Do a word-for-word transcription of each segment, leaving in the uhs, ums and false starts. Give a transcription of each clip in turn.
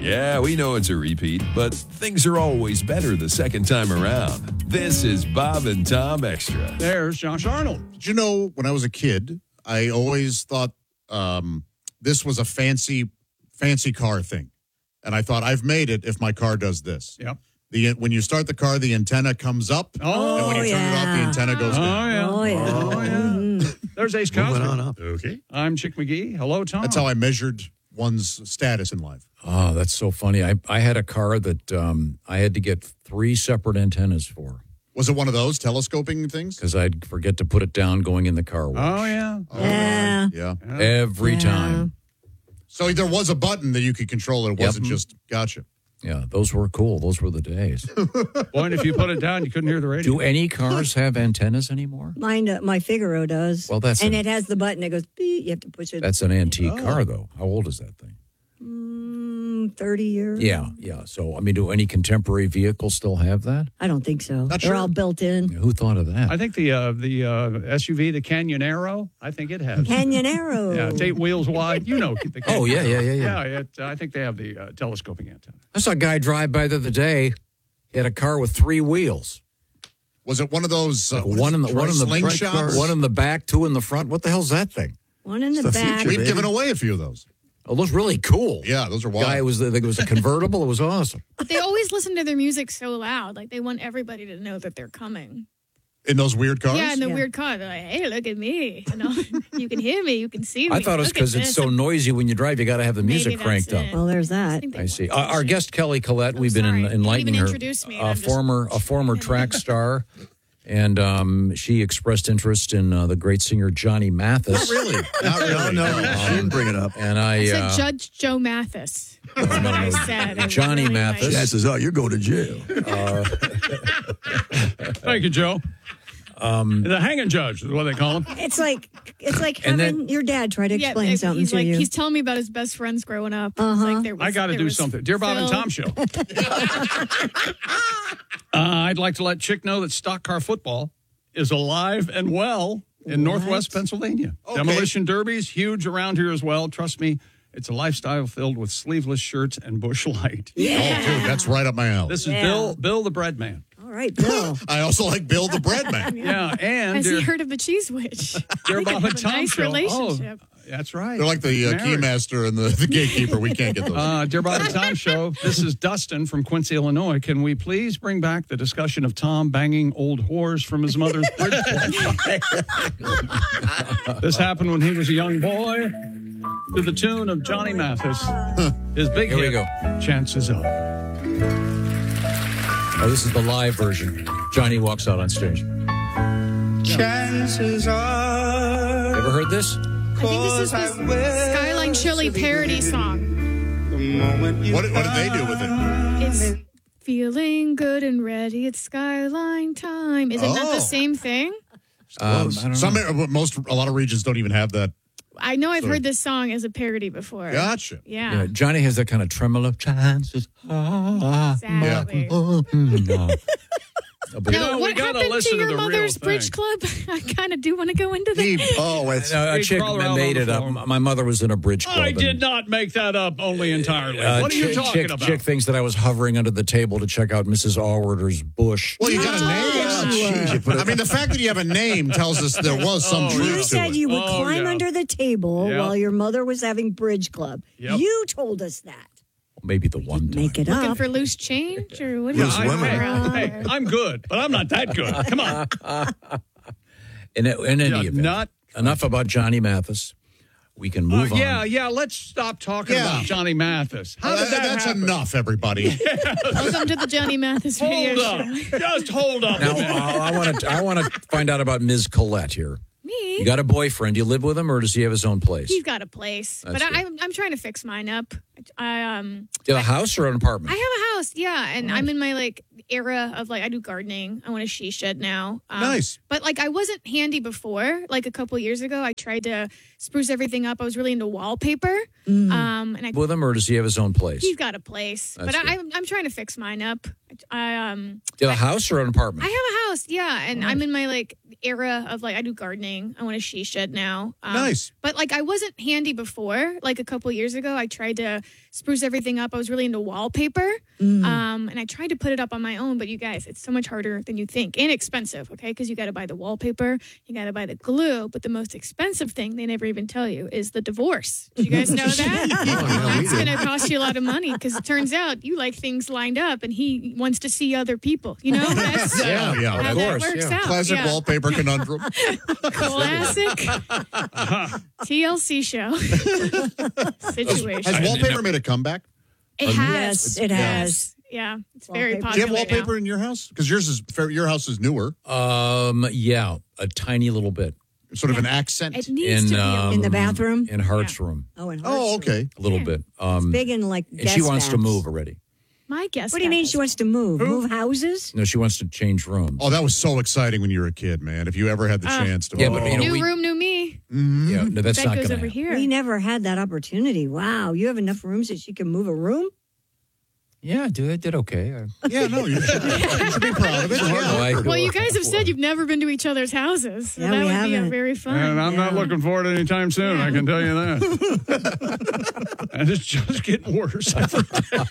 Yeah, we know it's a repeat, but things are always better the second time around. This is Bob and Tom Extra. There's Josh Arnold. Did you know when I was a kid, I always thought um, this was a fancy, fancy car thing. And I thought, I've made it if my car does this. Yep. The When you start the car, the antenna comes up. Oh, and when you turn yeah. it off, the antenna goes Oh, down. yeah. Oh, yeah. Oh, yeah. There's Ace Moving Cosby. on up. Okay. I'm Chick McGee. Hello, Tom. That's how I measured one's status in life. Oh, that's so funny. I, I had a car that um, I had to get three separate antennas for Was it one of those telescoping things? because I'd forget to put it down going in the car wash. Oh, yeah. Oh, Yeah. right. Yeah. Every Yeah. time. So there was a button that you could control it. It Yep. wasn't just, gotcha. Yeah, those were cool. Those were the days. Boy, and if you put it down, you couldn't hear the radio. Do any cars have antennas anymore? Mine, uh, my Figaro does. Well, that's and a- it has the button that goes beep. You have to push it. That's an antique Oh. car, though. How old is that thing? mm, thirty years. Yeah, yeah. So, I mean, do any contemporary vehicles still have that? I don't think so. Not They're sure. all built in. Who thought of that? I think the uh, the uh, S U V, the Canyonero, I think it has. Canyonero. Yeah, it's eight wheels wide. You know. The Oh, yeah, yeah, yeah, yeah. Yeah, it, I think they have the uh, telescoping antenna. I saw a guy drive by the other day. He had a car with three wheels. Was it one of those? Uh, Like what one is in it, the one in the slingshots? one in the back, two in the front. What the hell's that thing? One in the, It's the back. future, We've baby. given away a few of those. Oh, those really cool. Yeah, those are wild. Guy was I think it was a convertible. It was awesome. They always listen to their music so loud. Like, they want everybody to know that they're coming. In those weird cars? Yeah, in the Yeah. weird car. They're like, hey, look at me. You know, you can hear me. You can see me. I thought it was Look at because it's this." so noisy when you drive. You got to have the Maybe music that's cranked up. it. Well, there's I that. think they I see. want Our, our attention. guest Kelly Collette, Oh, we've been sorry. en- You didn't enlightening even her. introduce me, and A I'm just- former a former track star, and um, she expressed interest in uh, the great singer Johnny Mathis. Not really. Not really. No, no, Um, she didn't bring it up. And I, I said uh, Judge Joe Mathis. That's what I said. I Johnny really Mathis. like- Chances are you're going to jail. Thank you, Joe. Um, the hanging judge is what they call him. It's like it's like And having then- your dad try to Yeah, explain if- something he's to like, you. He's telling me about his best friends growing up. Uh-huh. Like, there was, I got to there do was something. Dear Bob and Phil. Tom show. uh, I'd like to let Chick know that stock car football is alive and well in Northwest Pennsylvania. Okay. Demolition derbies, huge around here as well. Trust me, it's a lifestyle filled with sleeveless shirts and Busch Light. Oh, dude, that's right up my alley. This is Yeah. Bill, Bill the bread man. All right, Bill. I also like Bill the Bread Man. Yeah, and Has dear, he heard of the cheese witch? dear They Bob have and a Tom nice show. relationship. Oh, that's right. They're like the uh, Marriage. keymaster and the, the gatekeeper. We can't get those. Uh, dear Bob and Tom show, this is Dustin from Quincy, Illinois. Can we please bring back the discussion of Tom banging old whores from his mother's bridge club? This happened when he was a young boy to the tune of Johnny Mathis. His big Here we hit, go. Chances Are. Oh, this is the live version. Johnny walks out on stage. Chances are. Ever heard this? I think this is the Skyline Chili parody song. The moment you What, what did they do with it? It's feeling good and ready. It's Skyline time. Is it not Oh. the same thing? Um, I don't Some, know. uh, most, a lot of regions don't even have that. I know I've Sorry. heard this song as a parody before. Gotcha. Yeah. Yeah, Johnny has that kind of tremolo. Chances are. Exactly. No. But- You know, No, we what gotta happened listen to to your the real mother's thing. bridge club? I kind of do want to go into that. He, Oh, it's. No, a Hey, chick crawl around made on it the up. floor. My mother was in a bridge club. I did and, not make that up only entirely. uh, what are you chick, talking chick, about? Chick thinks that I was hovering under the table to check out Missus Allworder's bush. well, you got a name. you Jeez, you put it- I mean, the fact that you have a name tells us there was some Oh, truth You to said it. you would Oh, climb yeah. under the table Yep. while your mother was having bridge club. Yep. You told us that. Maybe the one time. Make it Looking up. for loose change or what? Yeah, is I- women. hey, hey, I'm good, but I'm not that good. Come on. In, in any Yeah, event, not- enough about Johnny Mathis. We can Uh, move on. yeah, yeah. Let's stop talking Yeah. about Johnny Mathis. How Uh, did that that's happen? enough, everybody. Welcome to the Johnny Mathis radio Hold up. show. Just hold up. Now a minute. I want to. I want to find out about Miz Collette here. Me? You got a boyfriend? You live with him, or does he have his own place? He's got a place, That's but I, good. I'm I'm trying to fix mine up. I um Do you have a house or an apartment? I have a house, yeah, and I'm in my like era of like I do gardening. I want a she shed now. Um, Nice. but like I wasn't handy before. Like a couple years ago, I tried to spruce everything up. I was really into wallpaper, um, and I with him, or does he have his own place? he's got a place, That's but I, good. I'm I'm trying to fix mine up. I um Do you have a house or an apartment? I have a house, yeah, and I'm in my like era of like I do gardening. I want a she shed now. Um, Nice. But like I wasn't handy before. Like a couple years ago, I tried to spruce everything up. I was really into wallpaper, um, and I tried to put it up on my own. But you guys, it's so much harder than you think and expensive. Okay, because you got to buy the wallpaper, you got to buy the glue. But the most expensive thing they never even tell you is the divorce. Did you guys know that? That's going to cost you a lot of money because it turns out you like things lined up, and he wants to see other people. You know, that's Yeah, yeah, how of that course, works yeah. out. Classic yeah. wallpaper conundrum. Classic T L C show situation. Has wallpaper made a comeback? It has. Yes, it has. Yeah, it's very Wallpaper. Do you have popular wallpaper now. in your house? Because yours is fair- your house is newer, Um, yeah, a tiny little bit sort of an accent. It needs in to be. um, In the bathroom? in Hart's room, Oh, and Oh, Hart's room. okay. a little bit. Um, Big in like and she guest wants to baths. move already. My guess. What do you mean she wants to move? Move houses? No, she wants to change rooms. Oh, that was so exciting when you were a kid, man. If you ever had the Oh. chance to. Yeah, but, you know, New we- room, new me. yeah, no, that's That not goes going over to here. We never had that opportunity. Wow. You have enough rooms that she can move a room? Yeah, I did, I did okay. I- Yeah, no, you should, you should be proud of it. No, Yeah. I- Well, you guys have said you've never been to each other's houses. So Yeah, that we would be a haven't. very fun. And I'm not Yeah. looking forward to anytime soon, I can tell you that. And it's just getting worse. every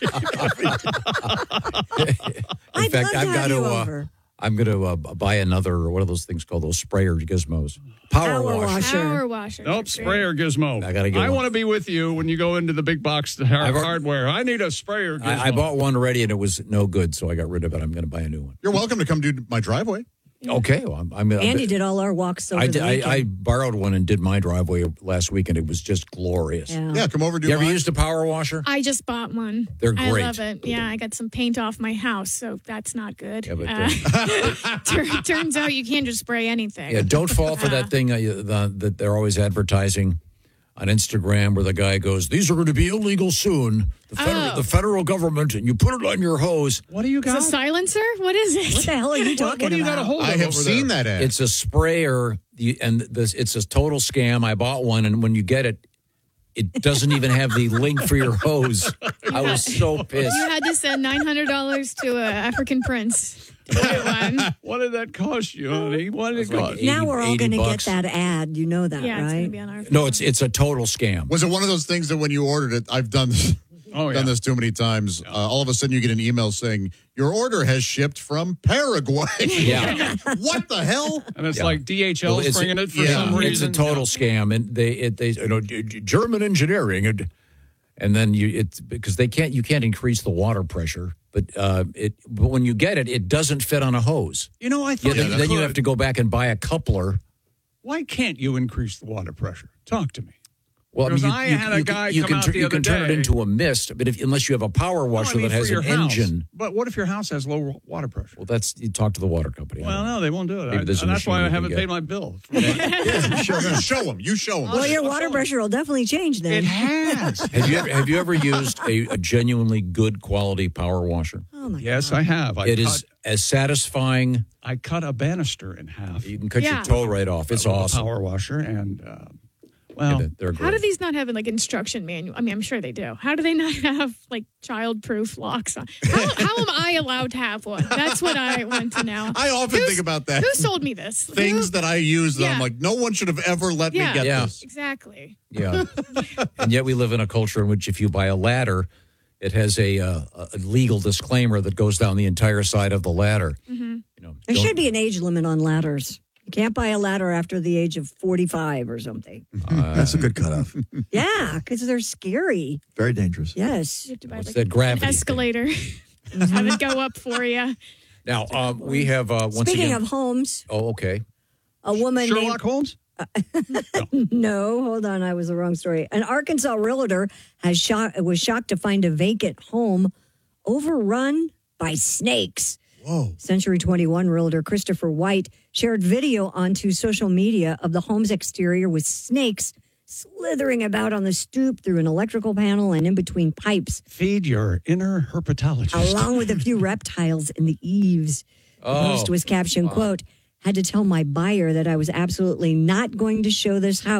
day. In I'd fact, love to I've have got to. you Uh, over. I'm going to uh, buy another. What are those things called? Those sprayer gizmos. Power, Power wash. wash. Power washer. Nope, sprayer gizmo. I gotta get I one. want to be with you when you go into the big box har- I've al- hardware. I need a sprayer gizmo. I, I bought one already and it was no good, so I got rid of it. I'm going to buy a new one. You're welcome to come do my driveway. Okay, well, I'm. I'm Andy did all our walks over I, the did- I, weekend. I borrowed one and did my driveway last week, and it was just glorious. yeah. Yeah, come over do You ever mine. used a power washer? I just bought one. They're I great. love it. Yeah, I got some paint off my house, so that's not good. Yeah, but Uh, tur- turns out you can't just spray anything. Yeah, don't fall for that thing uh, you- the, that they're always advertising on Instagram where the guy goes, "These are going to be illegal soon. The federal, Oh. the federal government," and you put it on your hose. What do you It's got? a silencer? What is it? What the hell are you What, talking what do you got about? to hold I of have over seen there? that ad. It's a sprayer, you- and this, it's a total scam. I bought one, and when you get it, it doesn't even have the link for your hose. I was so pissed. You had to send nine hundred dollars to an African prince to get one. What did that cost you, honey? What did it It's like cost? eight- Now we're all eighty going to get bucks. that ad. You know that, Yeah, it's going to right? be on our No, it's it's a total scam. Was it one of those things that when you ordered it, I've done this, Oh, yeah. done this too many times. Uh, all of a sudden, you get an email saying your order has shipped from Paraguay. Yeah. What the hell? And it's Yeah. like D H L's Well, it's- bringing it for yeah, some It's a reason. total scam, and they it they you know G- G- German engineering, and, and then you it's because they can't you can't increase the water pressure, but uh, it but when you get it, it doesn't fit on a hose. You know, I Yeah, thought then, you then you could. have to go back and buy a coupler. Why can't you increase the water pressure? Talk to me. Well, Because you, I you, had a you, guy you come can out tur- the you other can turn it day. into a mist, but if unless you have a power No, washer I mean, that has for an your house. engine, But what if your house has low water pressure? well, that's you talk to the water company. Well, no, they won't do it. Maybe I, there's a and that's why machine I you can haven't get. paid my bill. Yeah, show, show them. You show them. Well, your water pressure will definitely change then. It has. have you ever, have you ever used a, a genuinely good quality power washer? Oh, my Yes, I have. I It cut, is as satisfying. I cut a banister in half. You can cut Yeah. your toe right off. It's with a awesome. Power washer and uh, Yeah, well, they're- they're great. How do these not have like instruction manual? I mean, I'm sure they do. How do they not have like child-proof locks on? How, how am I allowed to have one? That's what I want to know. I often Who's- think about that. Who sold me this? Things Who- that I use that I'm Yeah. like, no one should have ever let Yeah. me get Yeah. this. Exactly. Yeah. And yet we live in a culture in which if you buy a ladder, it has a, uh, a legal disclaimer that goes down the entire side of the ladder. Mm-hmm. You know, There don't- should be an age limit on ladders. You can't buy a ladder after the age of forty-five or something. That's a good cutoff. Yeah, because they're scary. Very dangerous. Yes. You have to buy What's like that an gravity thing? escalator. Have it go up for you. Now, um, we have, uh, once Speaking again. of homes, oh, okay. a woman Sherlock Holmes? named No, hold on, I was the wrong story. An Arkansas realtor has shocked was shocked to find a vacant home overrun by snakes. Whoa. Century twenty-one realtor Christopher White shared video onto social media of the home's exterior with snakes slithering about on the stoop through an electrical panel and in between pipes, Feed your inner herpetologist. along with a few reptiles in the eaves. The Oh, post was captioned, quote, had to tell my buyer that I was absolutely not going to show this house